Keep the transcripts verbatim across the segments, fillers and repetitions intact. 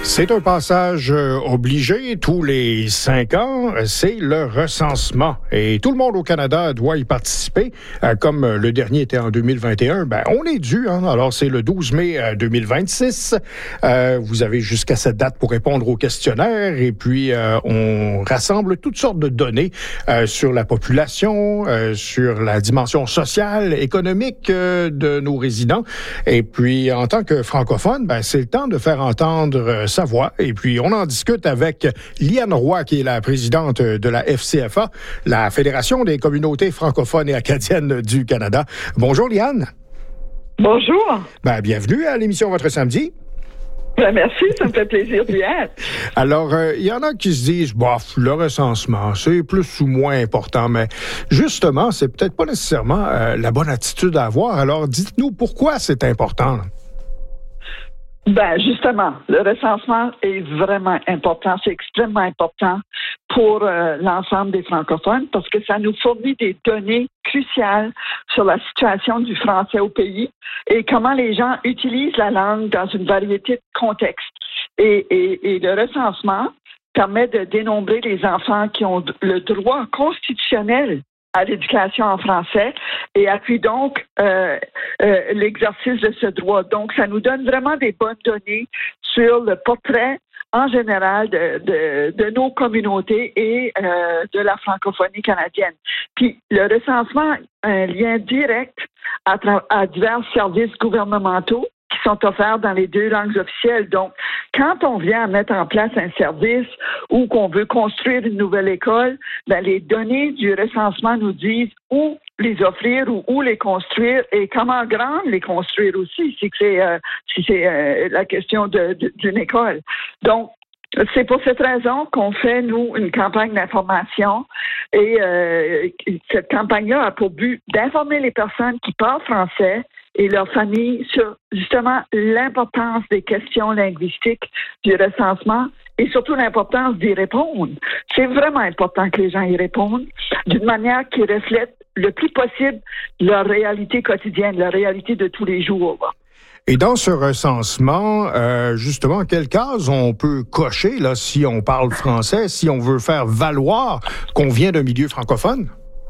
C'est un passage euh, obligé tous les cinq ans, c'est le recensement. Et tout le monde au Canada doit y participer. Euh, comme le dernier était en deux mille vingt et un, ben, on est dû. Hein? Alors, c'est le douze mai deux mille vingt-six. Euh, vous avez jusqu'à cette date pour répondre au questionnaire. Et puis, euh, on rassemble toutes sortes de données euh, sur la population, euh, sur la dimension sociale, économique euh, de nos résidents. Et puis, en tant que francophone, ben, c'est le temps de faire entendre euh, sa voix. Et puis, on en discute avec Liane Roy, qui est la présidente de la F C F A, la Fédération des communautés francophones et acadiennes du Canada. Bonjour, Liane. Bonjour. Ben, bienvenue à l'émission Votre Samedi. Ben, merci, ça me fait plaisir d'y être. Alors, il euh, y en a qui se disent, bof, le recensement, c'est plus ou moins important, mais justement, c'est peut-être pas nécessairement euh, la bonne attitude à avoir. Alors, dites-nous pourquoi c'est important. Là? Ben, justement, le recensement est vraiment important. C'est extrêmement important pour euh, l'ensemble des francophones parce que ça nous fournit des données cruciales sur la situation du français au pays et comment les gens utilisent la langue dans une variété de contextes. Et, et, et le recensement permet de dénombrer les enfants qui ont le droit constitutionnel à l'éducation en français et appuie donc euh, euh, l'exercice de ce droit. Donc, ça nous donne vraiment des bonnes données sur le portrait en général de, de, de nos communautés et euh, de la francophonie canadienne. Puis, le recensement a un lien direct à, tra- à divers services gouvernementaux qui sont offerts dans les deux langues officielles. Donc, quand on vient à mettre en place un service ou qu'on veut construire une nouvelle école, ben, les données du recensement nous disent où les offrir ou où les construire et comment grand les construire aussi, si c'est, euh, si c'est euh, la question de, de, d'une école. Donc, c'est pour cette raison qu'on fait, nous, une campagne d'information et euh, cette campagne-là a pour but d'informer les personnes qui parlent français et leurs familles sur justement l'importance des questions linguistiques du recensement et surtout l'importance d'y répondre. C'est vraiment important que les gens y répondent d'une manière qui reflète le plus possible leur réalité quotidienne, leur réalité de tous les jours. Et dans ce recensement, euh, justement, quelles cases on peut cocher là, si on parle français, si on veut faire valoir qu'on vient d'un milieu francophone?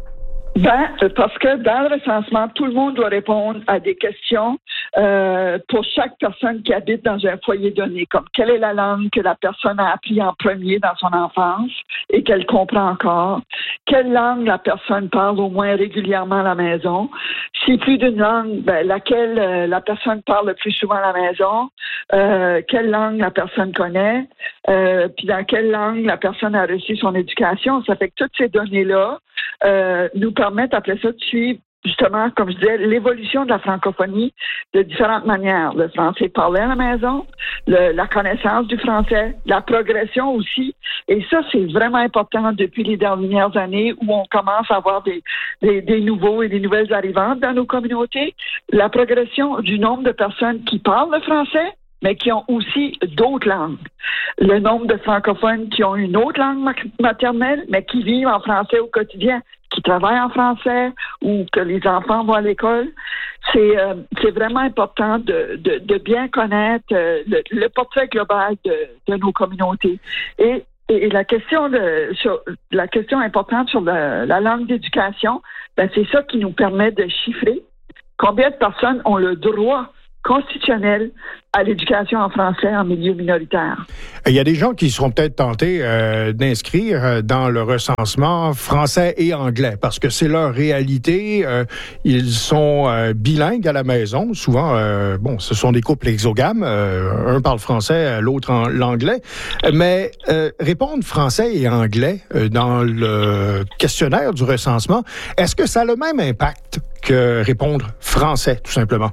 Ben, parce que dans le recensement, tout le monde doit répondre à des questions euh, pour chaque personne qui habite dans un foyer donné, comme quelle est la langue que la personne a appris en premier dans son enfance et qu'elle comprend encore, quelle langue la personne parle au moins régulièrement à la maison, si plus d'une langue, ben, laquelle euh, la personne parle le plus souvent à la maison, euh, quelle langue la personne connaît, euh, puis dans quelle langue la personne a reçu son éducation. Ça fait que toutes ces données-là euh, nous permettent après ça de suivre justement, comme je disais, l'évolution de la francophonie de différentes manières. Le français parlé à la maison, le, la connaissance du français, la progression aussi. Et ça, c'est vraiment important depuis les dernières années où on commence à avoir des, des, des nouveaux et des nouvelles arrivantes dans nos communautés. La progression du nombre de personnes qui parlent le français, mais qui ont aussi d'autres langues. Le nombre de francophones qui ont une autre langue maternelle, mais qui vivent en français au quotidien, qui travaillent en français ou que les enfants vont à l'école. C'est, euh, c'est vraiment important de, de, de bien connaître euh, le, le portrait global de, de nos communautés. Et, et la question de, sur, la question importante sur le, la langue d'éducation, ben c'est ça qui nous permet de chiffrer combien de personnes ont le droit constitutionnel à l'éducation en français en milieu minoritaire. Il y a des gens qui seront peut-être tentés euh, d'inscrire dans le recensement français et anglais parce que c'est leur réalité. Euh, ils sont euh, bilingues à la maison. Souvent, euh, bon, ce sont des couples exogames. Euh, un parle français, l'autre en l'anglais. Mais euh, répondre français et anglais euh, dans le questionnaire du recensement, est-ce que ça a le même impact que répondre français, tout simplement?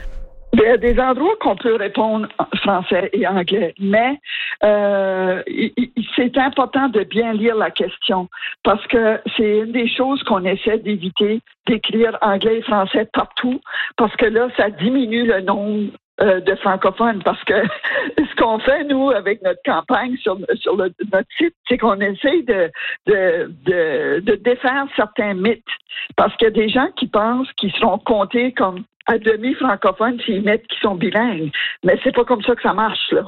Il y a des endroits qu'on peut répondre en français et anglais, mais euh, c'est important de bien lire la question parce que c'est une des choses qu'on essaie d'éviter, d'écrire anglais et français partout, parce que là, ça diminue le nombre euh, de francophones, parce que ce qu'on fait, nous, avec notre campagne sur, sur le, notre site, c'est qu'on essaie de, de, de, de défaire certains mythes, parce qu'il y a des gens qui pensent qu'ils seront comptés comme à demi francophones s'ils mettent qu'ils sont bilingues. Mais c'est pas comme ça que ça marche, là.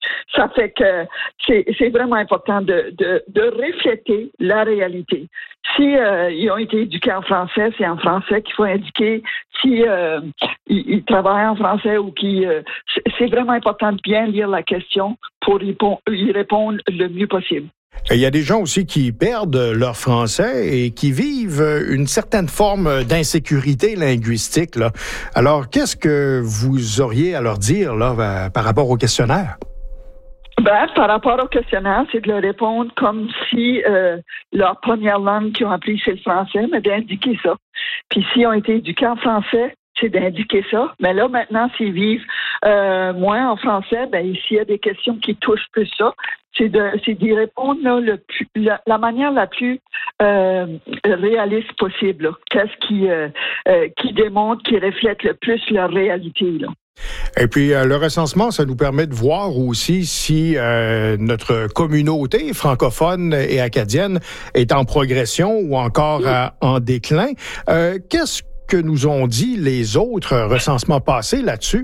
Ça fait que c'est, c'est vraiment important de, de, de refléter la réalité. Si euh, ils ont été éduqués en français, c'est en français qu'il faut indiquer. Si euh, ils, ils travaillent en français ou qui, euh, c'est, c'est vraiment important de bien lire la question pour y, y répondre le mieux possible. Il y a des gens aussi qui perdent leur français et qui vivent une certaine forme d'insécurité linguistique, là. Alors, qu'est-ce que vous auriez à leur dire là, par rapport au questionnaire? Ben, par rapport au questionnaire, c'est de leur répondre comme si euh, leur première langue qu'ils ont appris, c'est le français, mais d'indiquer ça. Puis s'ils ont été éduqués en français, c'est d'indiquer ça. Mais là, maintenant, s'ils vivent euh, moins en français, ben s'il y a des questions qui touchent plus ça, c'est de c'est d'y répondre là, le plus, la, la manière la plus euh, réaliste possible. Là. Qu'est-ce qui euh, euh, qui démontre, qui reflète le plus leur réalité, là. Et puis, euh, le recensement, ça nous permet de voir aussi si euh, notre communauté francophone et acadienne est en progression ou encore euh, en déclin. Euh, qu'est-ce que nous ont dit les autres recensements passés là-dessus?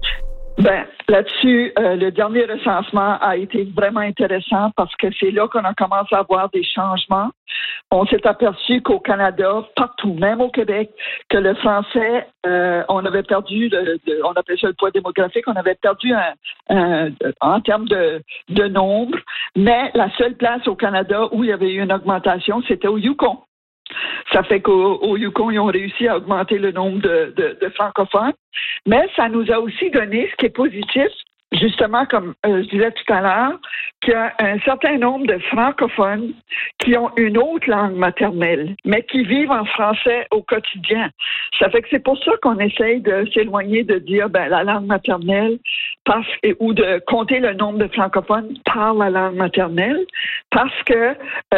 Ben, là-dessus, euh, le dernier recensement a été vraiment intéressant parce que c'est là qu'on a commencé à voir des changements. On s'est aperçu qu'au Canada, partout, même au Québec, que le français, euh, on avait perdu, le, de, on appelait ça le poids démographique, on avait perdu un, un, en termes de, de nombre, mais la seule place au Canada où il y avait eu une augmentation, c'était au Yukon. Ça fait qu'au au Yukon, ils ont réussi à augmenter le nombre de, de, de francophones. Mais ça nous a aussi donné, ce qui est positif, justement, comme euh, je disais tout à l'heure, qu'il y a un certain nombre de francophones qui ont une autre langue maternelle, mais qui vivent en français au quotidien. Ça fait que c'est pour ça qu'on essaye de s'éloigner de dire ben, la langue maternelle parce, ou de compter le nombre de francophones par la langue maternelle, parce que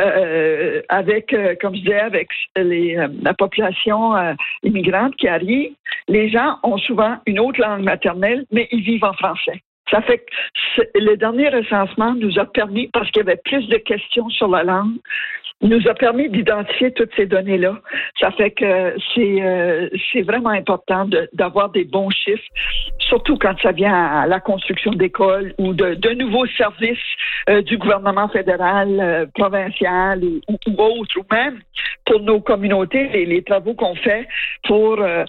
euh, avec, euh, comme je disais, avec les, euh, la population euh, immigrante qui arrive, les gens ont souvent une autre langue maternelle, mais ils vivent en français. Ça fait que le dernier recensement nous a permis, parce qu'il y avait plus de questions sur la langue, nous a permis d'identifier toutes ces données-là. Ça fait que c'est euh, c'est vraiment important de, d'avoir des bons chiffres, surtout quand ça vient à la construction d'écoles ou de, de nouveaux services euh, du gouvernement fédéral, euh, provincial ou, ou autre, ou même pour nos communautés, les, les travaux qu'on fait pour euh,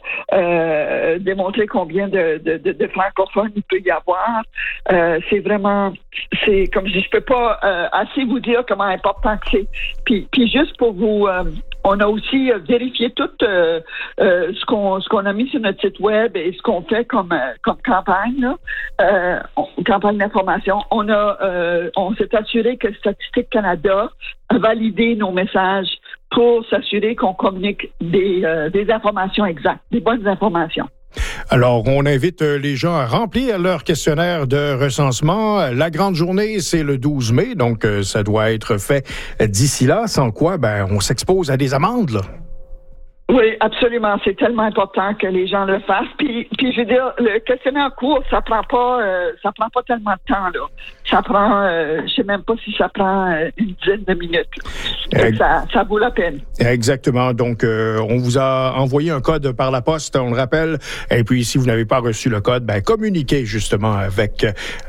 euh, démontrer combien de, de, de, de francophones il peut y avoir. Euh, c'est vraiment, c'est comme je dis, je peux pas euh, assez vous dire comment important que c'est. Puis, puis juste pour vous, euh, on a aussi vérifié tout euh, euh, ce qu'on ce qu'on a mis sur notre site web et ce qu'on fait comme euh, comme campagne, là, euh, on, campagne d'information. On a, euh, on s'est assuré que Statistique Canada a validé nos messages pour s'assurer qu'on communique des euh, des informations exactes, des bonnes informations. Alors, on invite les gens à remplir leur questionnaire de recensement. La grande journée, c'est le douze mai, donc ça doit être fait d'ici là, sans quoi, ben, on s'expose à des amendes, là. Oui, absolument. C'est tellement important que les gens le fassent. Puis, puis je veux dire, le questionnaire court, ça prend pas, euh, ça prend pas tellement de temps, là. Ça prend, euh, je sais même pas si ça prend euh, une dizaine de minutes. Ex- ça, ça vaut la peine. Exactement. Donc, euh, on vous a envoyé un code par la poste, on le rappelle. Et puis, si vous n'avez pas reçu le code, ben, communiquez justement avec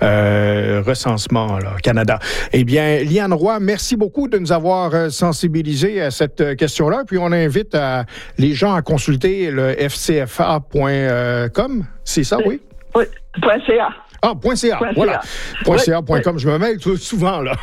euh, Recensement là, Canada. Eh bien, Liane Roy, merci beaucoup de nous avoir sensibilisés à cette question-là. Puis, on invite à les gens à consulter le f c f a point com, c'est ça, oui? Oui, .ca. Ah, .ca, point voilà. Oui, .ca point com, oui. Je me mêle tout souvent, là.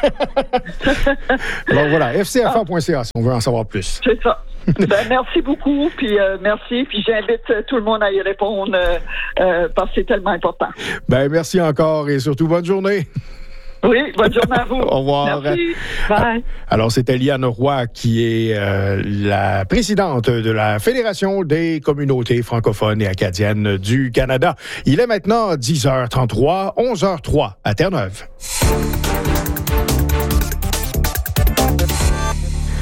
Donc voilà, f c f a point c a si on veut en savoir plus. C'est ça. Ben, merci beaucoup, puis euh, merci, puis j'invite euh, tout le monde à y répondre euh, euh, parce que c'est tellement important. Ben, merci encore et surtout bonne journée. Oui, bonne journée à vous. Au revoir. Merci. Bye. Alors, c'était Liane Roy qui est euh, la présidente de la Fédération des communautés francophones et acadiennes du Canada. Il est maintenant dix heures trente-trois, onze heures trois à Terre-Neuve.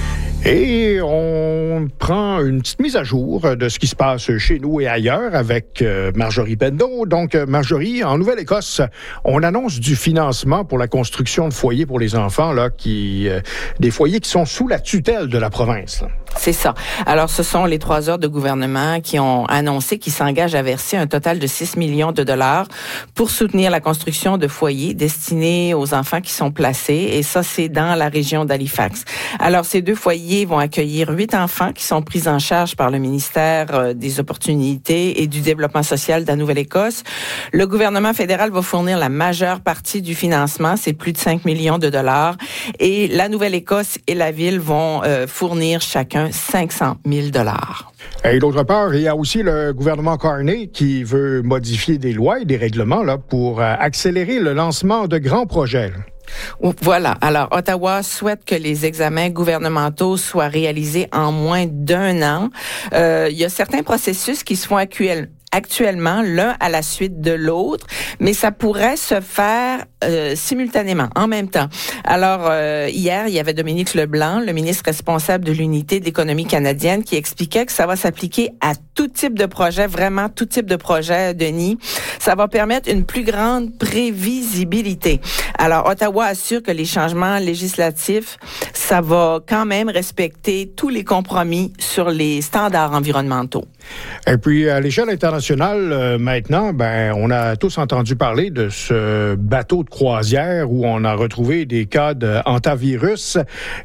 Et on prend une petite mise à jour de ce qui se passe chez nous et ailleurs avec Marjorie Bendo. Donc, Marjorie, en Nouvelle-Écosse, on annonce du financement pour la construction de foyers pour les enfants, là, qui, euh, des foyers qui sont sous la tutelle de la province. Là. C'est ça. Alors, ce sont les trois heures de gouvernement qui ont annoncé qu'ils s'engagent à verser un total de six millions de dollars pour soutenir la construction de foyers destinés aux enfants qui sont placés. Et ça, c'est dans la région d'Halifax. Alors, ces deux foyers vont accueillir huit enfants qui sont pris en charge par le ministère des Opportunités et du Développement social de la Nouvelle-Écosse. Le gouvernement fédéral va fournir la majeure partie du financement, c'est plus de cinq millions de dollars. Et la Nouvelle-Écosse et la ville vont euh, fournir chacun cinq cent mille dollars. Et d'autre part, il y a aussi le gouvernement Carney qui veut modifier des lois et des règlements là, pour euh, accélérer le lancement de grands projets. Là. Voilà. Alors, Ottawa souhaite que les examens gouvernementaux soient réalisés en moins d'un an. Euh, il y a certains processus qui se font actuellement. actuellement, l'un à la suite de l'autre, mais ça pourrait se faire euh, simultanément, en même temps. Alors, euh, hier, il y avait Dominique Leblanc, le ministre responsable de l'Unité de l'économie canadienne, qui expliquait que ça va s'appliquer à tout type de projet, vraiment tout type de projet, Denis. Ça va permettre une plus grande prévisibilité. Alors, Ottawa assure que les changements législatifs, ça va quand même respecter tous les compromis sur les standards environnementaux. Et puis, à l'échelle internationale, euh, maintenant, ben, on a tous entendu parler de ce bateau de croisière où on a retrouvé des cas de hantavirus.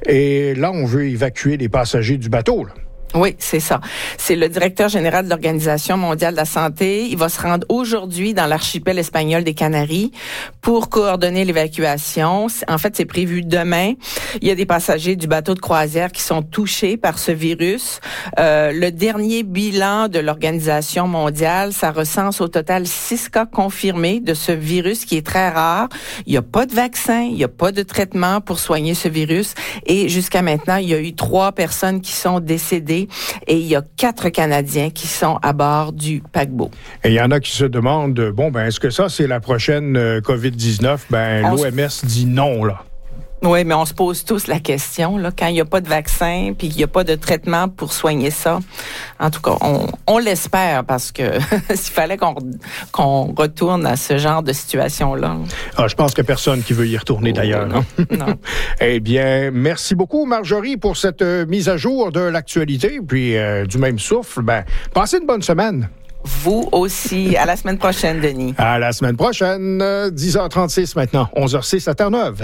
Et là, on veut évacuer les passagers du bateau, là. Oui, c'est ça. C'est le directeur général de l'Organisation mondiale de la santé. Il va se rendre aujourd'hui dans l'archipel espagnol des Canaries pour coordonner l'évacuation. En fait, c'est prévu demain. Il y a des passagers du bateau de croisière qui sont touchés par ce virus. Euh, le dernier bilan de l'Organisation mondiale, ça recense au total six cas confirmés de ce virus qui est très rare. Il n'y a pas de vaccin, il n'y a pas de traitement pour soigner ce virus. Et jusqu'à maintenant, il y a eu trois personnes qui sont décédées. Et il y a quatre Canadiens qui sont à bord du paquebot. Et il y en a qui se demandent, bon, ben, est-ce que ça, c'est la prochaine euh, covid dix-neuf? Ben, on l'O M S s... dit non, là. Oui, mais on se pose tous la question, là, quand il n'y a pas de vaccin puis qu'il n'y a pas de traitement pour soigner ça. En tout cas, on, on l'espère parce que s'il fallait qu'on, qu'on retourne à ce genre de situation-là. Ah, je pense qu'il n'y a personne qui veut y retourner, oh, d'ailleurs. Non. non. Eh bien, merci beaucoup, Marjorie, pour cette euh, mise à jour de l'actualité. Puis, euh, du même souffle, ben, passez une bonne semaine. Vous aussi. À la semaine prochaine, Denis. À la semaine prochaine. dix heures trente-six maintenant. onze heures six à Terre-Neuve.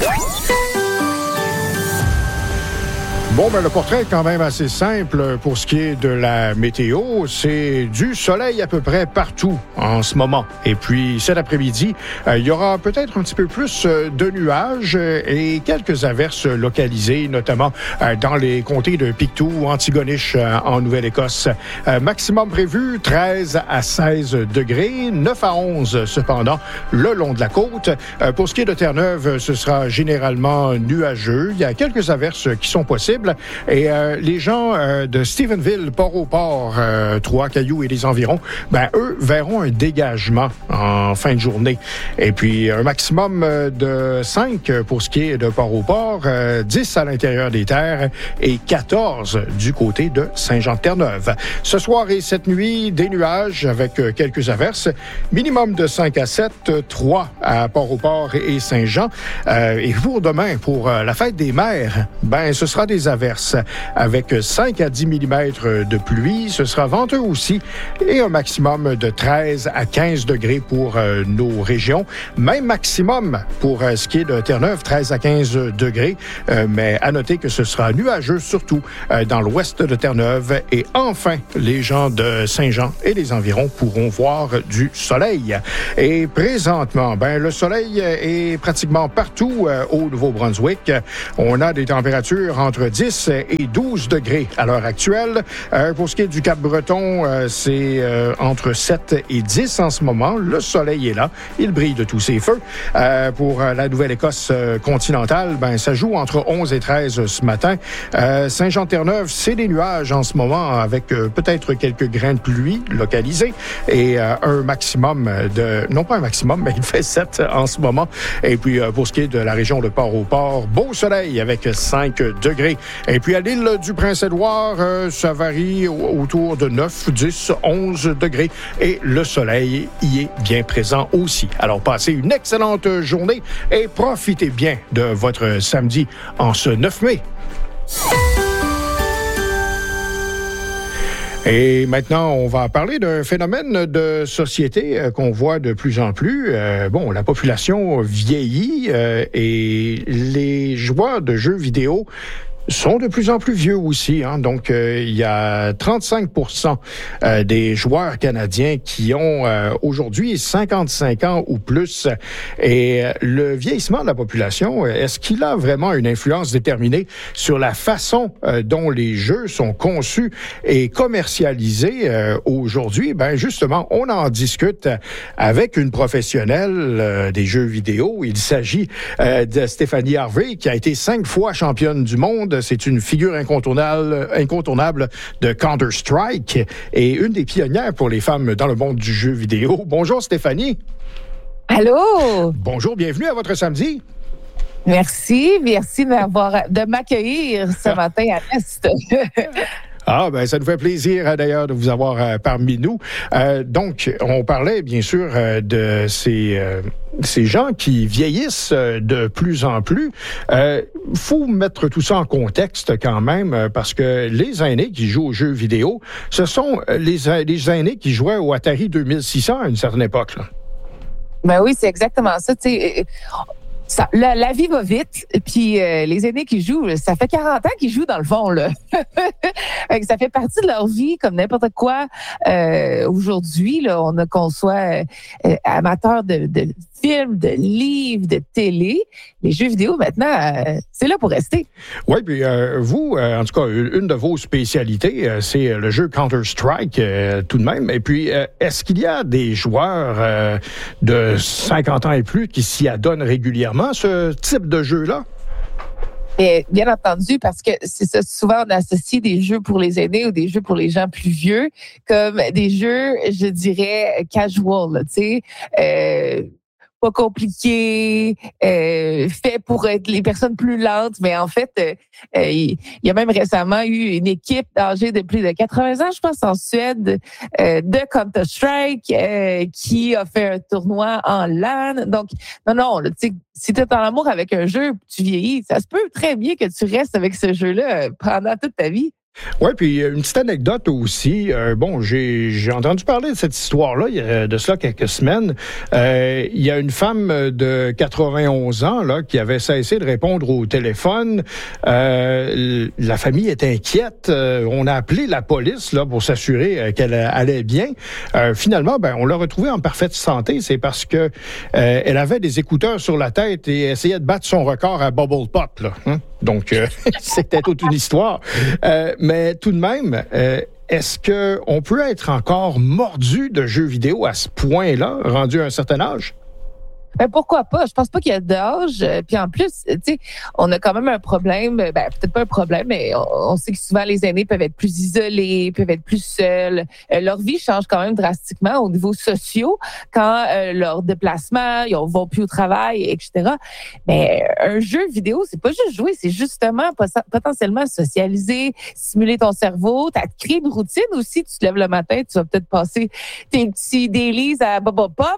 Bon, ben le portrait est quand même assez simple pour ce qui est de la météo. C'est du soleil à peu près partout en ce moment. Et puis, cet après-midi, euh, il y aura peut-être un petit peu plus de nuages et quelques averses localisées, notamment euh, dans les comtés de Pictou, Antigonish euh, en Nouvelle-Écosse. Euh, maximum prévu, treize à seize degrés, neuf à onze cependant, le long de la côte. Euh, pour ce qui est de Terre-Neuve, ce sera généralement nuageux. Il y a quelques averses qui sont possibles. Et euh, les gens euh, de Stephenville, Port-au-Port, euh, Trois-Cailloux et les environs, ben eux verront un dégagement en fin de journée. Et puis un maximum de cinq pour ce qui est de Port-au-Port, euh, dix à l'intérieur des terres et quatorze du côté de Saint-Jean-de-Terre-Neuve. Ce soir et cette nuit, des nuages avec euh, quelques averses. Minimum de cinq à sept, trois à Port-au-Port et Saint-Jean. Euh, et pour demain, pour euh, la fête des mères, ben ce sera des averses avec cinq à dix millimètres de pluie. Ce sera venteux aussi et un maximum de treize à quinze degrés pour euh, nos régions. Même maximum pour euh, ce qui est de Terre-Neuve, treize à quinze degrés. Euh, mais à noter que ce sera nuageux surtout euh, dans l'ouest de Terre-Neuve. Et enfin, les gens de Saint-Jean et les environs pourront voir du soleil. Et présentement, ben le soleil est pratiquement partout euh, au Nouveau-Brunswick. On a des températures entre dix et douze degrés à l'heure actuelle. Euh, pour ce qui est du Cap-Breton, euh, c'est euh, entre sept et dix en ce moment. Le soleil est là. Il brille de tous ses feux. Euh, pour euh, la Nouvelle-Écosse euh, continentale, ben, ça joue entre onze et treize ce matin. Euh, Saint-Jean-de-Terre-Neuve, c'est des nuages en ce moment avec euh, peut-être quelques grains de pluie localisés et euh, un maximum de... Non pas un maximum, mais il fait sept en ce moment. Et puis, euh, pour ce qui est de la région de Port-au-Port, beau soleil avec cinq degrés. Et puis à l'île du Prince-Édouard, euh, ça varie autour de neuf, dix, onze degrés. Et le soleil y est bien présent aussi. Alors, passez une excellente journée et profitez bien de votre samedi en ce neuf mai. Et maintenant, on va parler d'un phénomène de société euh, qu'on voit de plus en plus. Euh, bon, la population vieillit euh, et les joueurs de jeux vidéo sont de plus en plus vieux aussi. Hein? Donc, euh, il y a trente-cinq pour cent euh, des joueurs canadiens qui ont euh, aujourd'hui cinquante-cinq ans ou plus. Et euh, le vieillissement de la population, est-ce qu'il a vraiment une influence déterminée sur la façon euh, dont les jeux sont conçus et commercialisés euh, aujourd'hui? Ben justement, on en discute avec une professionnelle euh, des jeux vidéo. Il s'agit euh, de Stéphanie Harvey, qui a été cinq fois championne du monde. C'est une figure incontournable, incontournable de Counter-Strike et une des pionnières pour les femmes dans le monde du jeu vidéo. Bonjour Stéphanie. Allô. Bonjour, bienvenue à votre samedi. Merci, merci de m'avoir, de m'accueillir ce matin à l'Est. Ah, ben ça nous fait plaisir d'ailleurs de vous avoir euh, parmi nous. Euh, donc, on parlait bien sûr euh, de ces, euh, ces gens qui vieillissent euh, de plus en plus. Euh, faut mettre tout ça en contexte quand même, euh, parce que les aînés qui jouent aux jeux vidéo, ce sont les, les aînés qui jouaient au Atari deux mille six cents à une certaine époque, là. Ben oui, c'est exactement ça. Tu sais, Ça, la, la vie va vite, puis euh, les aînés qui jouent, ça fait quarante ans qu'ils jouent dans le fond, là. Ça fait partie de leur vie comme n'importe quoi. Euh, aujourd'hui, là, on a qu'on soit euh, amateur de, de films, de livres, de télé. Les jeux vidéo, maintenant, euh, c'est là pour rester. Oui, puis euh, vous, euh, en tout cas, une de vos spécialités, euh, c'est le jeu Counter-Strike, euh, tout de même. Et puis, euh, est-ce qu'il y a des joueurs euh, de cinquante ans et plus qui s'y adonnent régulièrement, ce type de jeu-là? Et bien entendu, parce que c'est ça, souvent on associe des jeux pour les aînés ou des jeux pour les gens plus vieux comme des jeux, je dirais, casual, tu sais, euh, pas compliqué, euh, fait pour être les personnes plus lentes, mais en fait, euh, euh, il y a même récemment eu une équipe âgée de plus de quatre-vingts ans, je pense, en Suède, euh, de Counter-Strike, euh, qui a fait un tournoi en LAN. Donc, non, non, tu sais, si tu es en amour avec un jeu, tu vieillis, ça se peut très bien que tu restes avec ce jeu-là pendant toute ta vie. Oui, puis une petite anecdote aussi. Euh, bon, j'ai, j'ai entendu parler de cette histoire-là il y a de cela quelques semaines. Euh, il y a une femme de quatre-vingt-onze ans là qui avait cessé de répondre au téléphone. Euh, la famille est inquiète. Euh, on a appelé la police là pour s'assurer qu'elle allait bien. Euh, finalement, ben on l'a retrouvée en parfaite santé. C'est parce que euh, elle avait des écouteurs sur la tête et essayait de battre son record à Bubble Pop là. Hein? Donc, euh, c'était toute une histoire. Euh, mais tout de même, euh, est-ce qu'on peut être encore mordu de jeux vidéo à ce point-là, rendu à un certain âge? Ben pourquoi pas? Je pense pas qu'il y a d'âge. Puis en plus, tu sais, on a quand même un problème. Ben peut-être pas un problème, mais on, on sait que souvent les aînés peuvent être plus isolés, peuvent être plus seuls. Euh, leur vie change quand même drastiquement au niveau social quand euh, leur déplacement, ils vont plus au travail, et cetera. Mais un jeu vidéo, c'est pas juste jouer, c'est justement potentiellement socialiser, stimuler ton cerveau, t'as créé une routine aussi. Tu te lèves le matin, tu vas peut-être passer tes petits dailies à Bubble Pop.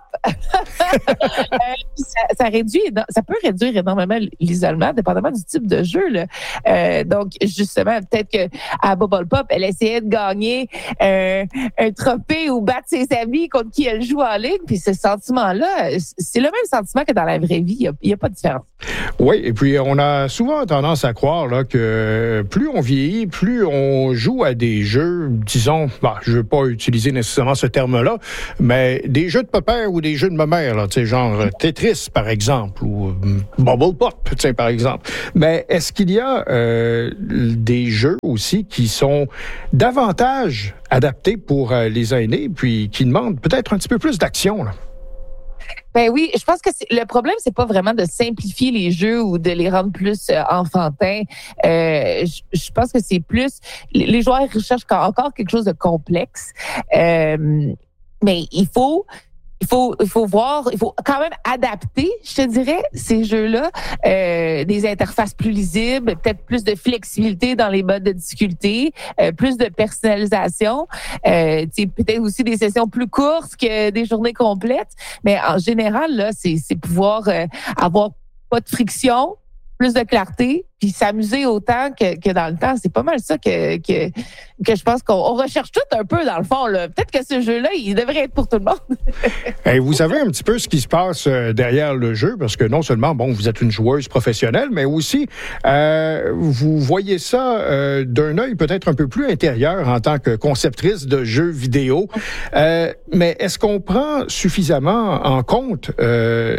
Ça, ça réduit, ça peut réduire énormément l'isolement, dépendamment du type de jeu, là. Euh, donc, justement, peut-être que à Bubble Pop, elle essayait de gagner euh, un trophée ou battre ses amis contre qui elle joue en ligne. Puis ce sentiment-là, c'est le même sentiment que dans la vraie vie. Il n'y a, a pas de différence. Oui, et puis on a souvent tendance à croire là que plus on vieillit, plus on joue à des jeux, disons, bah, je ne veux pas utiliser nécessairement ce terme-là, mais des jeux de papa ou des jeux de ma mère, là, tu sais, genre Tetris, par exemple, ou Bubble Pop, tu sais, par exemple. Mais est-ce qu'il y a euh, des jeux aussi qui sont davantage adaptés pour euh, les aînés, puis qui demandent peut-être un petit peu plus d'action, là? Ben oui, je pense que c'est, le problème, c'est pas vraiment de simplifier les jeux ou de les rendre plus euh, enfantins. Euh, je, je pense que c'est plus... Les joueurs recherchent encore quelque chose de complexe. Euh, mais il faut... il faut, il faut voir, il faut quand même adapter, je te dirais, ces jeux-là, euh, des interfaces plus lisibles, peut-être plus de flexibilité dans les modes de difficulté, euh, plus de personnalisation, euh, peut-être aussi des sessions plus courtes que des journées complètes. Mais en général, là, c'est, c'est pouvoir euh, avoir pas de friction, plus de clarté, puis s'amuser autant que, que dans le temps. C'est pas mal ça que, que, que je pense qu'on on recherche tout un peu dans le fond. Là. Peut-être que ce jeu-là, il devrait être pour tout le monde. Et vous savez un petit peu ce qui se passe derrière le jeu, parce que non seulement, bon, vous êtes une joueuse professionnelle, mais aussi, euh, vous voyez ça euh, d'un œil peut-être un peu plus intérieur en tant que conceptrice de jeux vidéo. Euh, mais est-ce qu'on prend suffisamment en compte euh,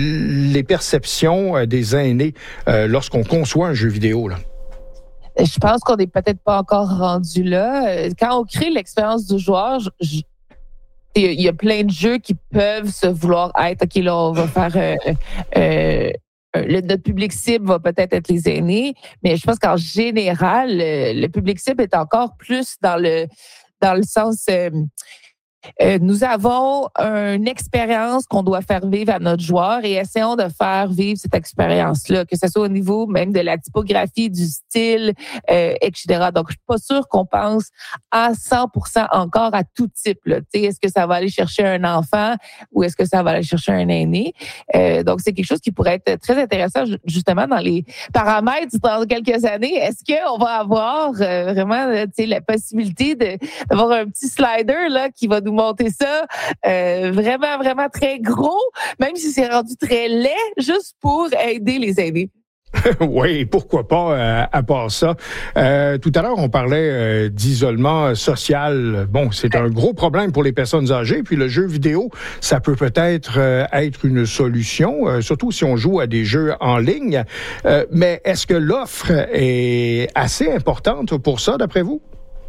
les perceptions des aînés euh, lorsqu'on conçoit un jeu vidéo, là? Je pense qu'on n'est peut-être pas encore rendu là. Quand on crée l'expérience du joueur, je, je, il y a plein de jeux qui peuvent se vouloir être, OK, là, on va faire... Euh, euh, le, notre public cible va peut-être être les aînés, mais je pense qu'en général, le, le public cible est encore plus dans le, dans le sens... Euh, Euh, nous avons une expérience qu'on doit faire vivre à notre joueur et essayons de faire vivre cette expérience-là, que ce soit au niveau même de la typographie, du style, euh, et cetera. Donc, je suis pas sûre qu'on pense à cent pour cent encore à tout type. Là. Est-ce que ça va aller chercher un enfant ou est-ce que ça va aller chercher un aîné? Euh, donc, c'est quelque chose qui pourrait être très intéressant justement dans les paramètres dans quelques années. Est-ce qu'on va avoir euh, vraiment la possibilité de, d'avoir un petit slider là qui va nous monter ça euh, vraiment, vraiment très gros, même si c'est rendu très laid, juste pour aider les aînés. Oui, pourquoi pas, euh, à part ça. Euh, tout à l'heure, on parlait euh, d'isolement social. Bon, c'est un gros problème pour les personnes âgées, puis le jeu vidéo, ça peut peut-être euh, être une solution, euh, surtout si on joue à des jeux en ligne. Euh, mais est-ce que l'offre est assez importante pour ça, d'après vous?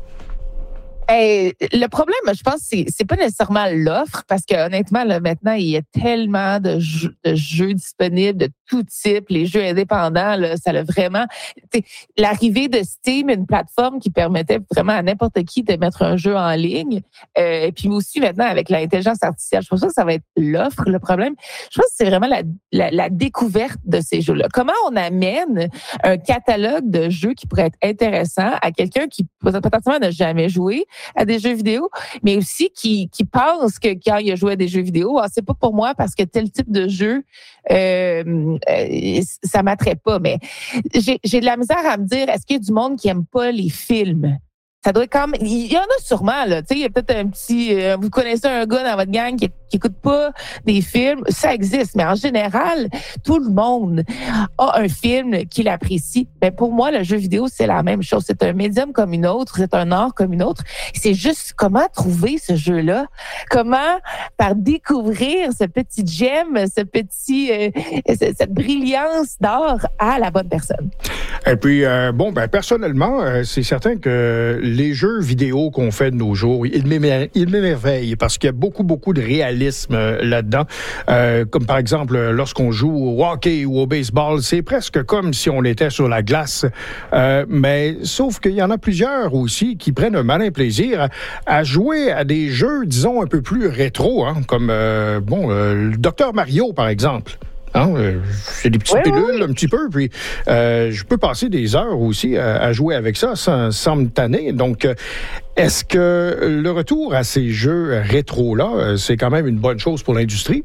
Hey, le problème, je pense, c'est c'est pas nécessairement l'offre, parce que honnêtement, là, maintenant, il y a tellement de jeux, de jeux disponibles de tout type. Les jeux indépendants, là, ça l'a vraiment... L'arrivée de Steam, une plateforme qui permettait vraiment à n'importe qui de mettre un jeu en ligne, euh, et puis aussi maintenant avec l'intelligence artificielle, je pense pas que ça va être l'offre, le problème. Je pense que c'est vraiment la, la, la découverte de ces jeux-là. Comment on amène un catalogue de jeux qui pourrait être intéressant à quelqu'un qui potentiellement n'a jamais joué à des jeux vidéo, mais aussi qui, qui pense que quand il a joué à des jeux vidéo, ah, c'est pas pour moi parce que tel type de jeu, euh, euh, ça m'attrait pas. Mais j'ai, j'ai de la misère à me dire, est-ce qu'il y a du monde qui aime pas les films? Ça doit quand même... Il y en a sûrement, là. Tu sais, il y a peut-être un petit... Euh, vous connaissez un gars dans votre gang qui, qui écoute pas des films. Ça existe. Mais en général, tout le monde a un film qu'il apprécie. Ben, pour moi, le jeu vidéo, c'est la même chose. C'est un médium comme une autre. C'est un art comme une autre. C'est juste comment trouver ce jeu-là. Comment, par découvrir ce petit gemme, ce petit... Euh, cette brillance d'art à la bonne personne. Et puis, euh, bon, ben personnellement, euh, c'est certain que les jeux vidéo qu'on fait de nos jours, ils m'émerveillent parce qu'il y a beaucoup, beaucoup de réalisme euh, là-dedans. Euh, comme par exemple, lorsqu'on joue au hockey ou au baseball, c'est presque comme si on était sur la glace. Euh, mais sauf qu'il y en a plusieurs aussi qui prennent un malin plaisir à, à jouer à des jeux, disons, un peu plus rétro, hein, comme, euh, bon, euh, le Docteur Mario, par exemple. Hein, euh, c'est des petites oui, pilules oui, oui. un petit peu, puis euh, je peux passer des heures aussi à, à jouer avec ça sans, sans me tanner. Donc, euh, est-ce que le retour à ces jeux rétro-là, euh, c'est quand même une bonne chose pour l'industrie?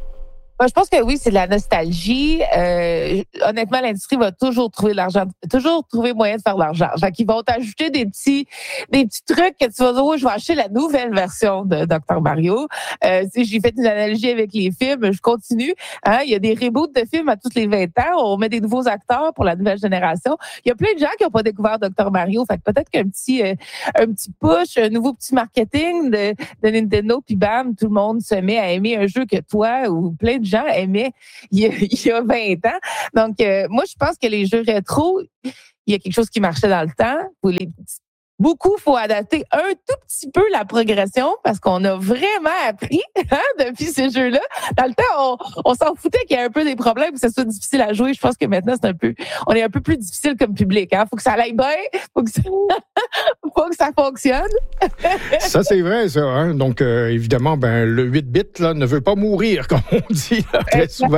Je pense que oui, c'est de la nostalgie. Euh, honnêtement, l'industrie va toujours trouver de l'argent, toujours trouver moyen de faire de l'argent. Fait qu'ils vont t'ajouter des petits, des petits trucs que tu vas dire, oh, je vais acheter la nouvelle version de Docteur Mario. Euh, tu sais, j'ai fait une analogie avec les films, je continue. Hein, il y a des reboots de films à tous les vingt ans. On met des nouveaux acteurs pour la nouvelle génération. Il y a plein de gens qui n'ont pas découvert Docteur Mario. Fait que peut-être qu'un petit, euh, un petit push, un nouveau petit marketing de, de Nintendo, puis bam, tout le monde se met à aimer un jeu que toi ou plein de gens aimaient il y a, il y a vingt ans. Donc, euh, moi, je pense que les jeux rétro, il y a quelque chose qui marchait dans le temps. Pour les beaucoup, faut adapter un tout petit peu la progression parce qu'on a vraiment appris hein, depuis ces jeux-là. Dans le temps, on, on s'en foutait qu'il y ait un peu des problèmes, que ça soit difficile à jouer. Je pense que maintenant, c'est un peu, on est un peu plus difficile comme public. Hein. Faut que ça aille bien, faut que ça, faut que ça fonctionne. Ça, c'est vrai, ça. Hein? Donc, euh, évidemment, ben le huit bits là, ne veut pas mourir, comme on dit là, très souvent.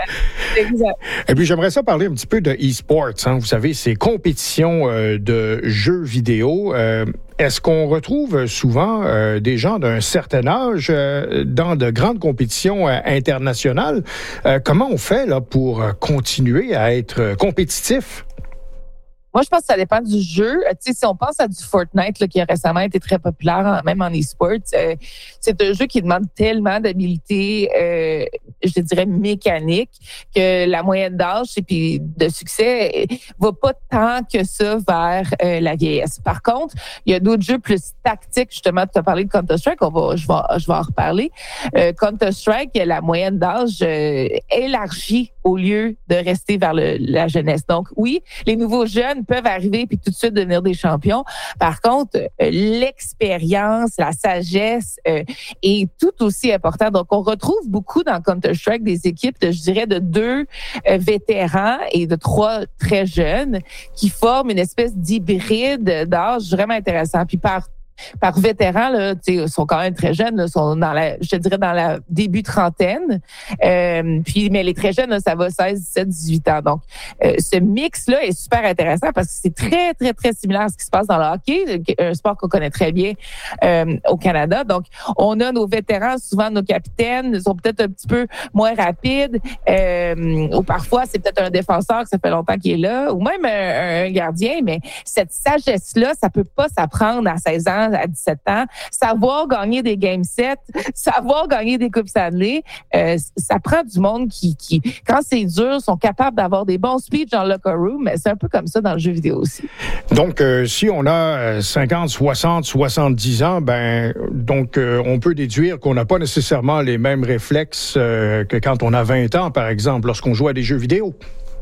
Exact. Et puis, j'aimerais ça parler un petit peu de e-sports. Hein? Vous savez, ces compétitions euh, de jeux vidéo. Euh, est-ce qu'on retrouve souvent euh, des gens d'un certain âge euh, dans de grandes compétitions euh, internationales? Euh, comment on fait là, pour continuer à être compétitif? Moi, je pense que ça dépend du jeu. Tu sais, si on pense à du Fortnite, là, qui a récemment été très populaire, même en e-sport, euh, c'est un jeu qui demande tellement d'habileté, euh, je dirais mécanique, que la moyenne d'âge et puis de succès va pas tant que ça vers euh, la vieillesse. Par contre, il y a d'autres jeux plus tactiques. Justement, tu as parlé de Counter-Strike, on va, je vais, je vais en reparler. Euh, Counter-Strike, la moyenne d'âge euh, élargie au lieu de rester vers le, la jeunesse. Donc, oui, les nouveaux jeunes peuvent arriver puis tout de suite devenir des champions. Par contre, euh, l'expérience, la sagesse euh, est tout aussi important. Donc, on retrouve beaucoup dans Counter-Strike des équipes, de, je dirais, de deux euh, vétérans et de trois très jeunes qui forment une espèce d'hybride d'âge vraiment intéressant. Puis par Par vétérans, là, ils sont quand même très jeunes, là, sont dans la, je te dirais dans la début trentaine. Euh, puis, mais les très jeunes, là, ça va seize, dix-sept, dix-huit ans. Donc, euh, ce mix-là est super intéressant parce que c'est très, très, très similaire à ce qui se passe dans le hockey, un sport qu'on connaît très bien euh, au Canada. Donc, on a nos vétérans, souvent nos capitaines, ils sont peut-être un petit peu moins rapides, euh, ou parfois c'est peut-être un défenseur que ça fait longtemps qu'il est là, ou même un, un gardien. Mais cette sagesse-là, ça peut pas s'apprendre à seize ans. À dix-sept ans, savoir gagner des game sets, savoir gagner des coupes Stanley, euh, ça prend du monde qui, qui, quand c'est dur, sont capables d'avoir des bons speeches dans le locker room, mais c'est un peu comme ça dans le jeu vidéo aussi. Donc, euh, si on a cinquante, soixante, soixante-dix ans, ben, donc, euh, on peut déduire qu'on n'a pas nécessairement les mêmes réflexes euh, que quand on a vingt ans, par exemple, lorsqu'on joue à des jeux vidéo.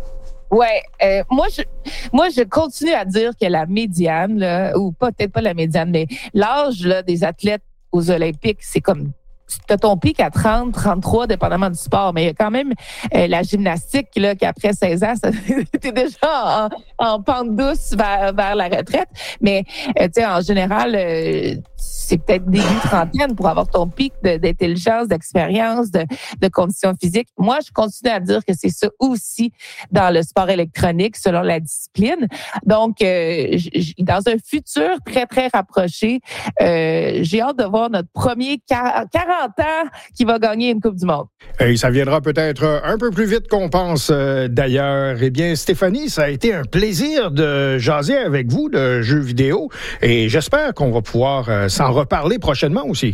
Ouais, euh, moi je moi je continue à dire que la médiane là, ou peut-être pas la médiane, mais l'âge là des athlètes aux Olympiques, c'est comme tu as ton pic à trente, trente-trois, dépendamment du sport, mais il y a quand même euh, la gymnastique là qu'après seize ans, t'es déjà en, en pente douce vers, vers la retraite. Mais euh, tu sais, en général, euh, c'est peut-être début trentaine pour avoir ton pic de, d'intelligence, d'expérience, de, de conditions physiques. Moi, je continue à dire que c'est ça aussi dans le sport électronique, selon la discipline. Donc, euh, j- dans un futur très, très rapproché, euh, j'ai hâte de voir notre premier quarante ans qui va gagner une Coupe du Monde. Et ça viendra peut-être un peu plus vite qu'on pense euh, d'ailleurs. Eh bien, Stéphanie, ça a été un plaisir de jaser avec vous de jeux vidéo et j'espère qu'on va pouvoir euh, s'en reparler prochainement aussi.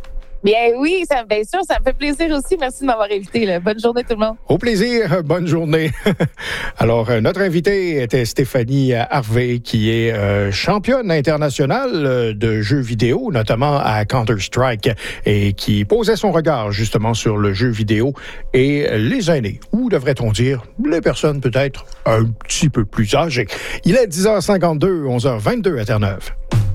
Bien oui, ça, bien sûr, ça me fait plaisir aussi. Merci de m'avoir invité. Là. Bonne journée tout le monde. Au plaisir, bonne journée. Alors, euh, notre invitée était Stéphanie Harvey, qui est euh, championne internationale de jeux vidéo, notamment à Counter-Strike, et qui posait son regard justement sur le jeu vidéo et les aînés, ou devrait-on dire, les personnes peut-être un petit peu plus âgées. Il est dix heures cinquante-deux, onze heures vingt-deux à Terre-Neuve.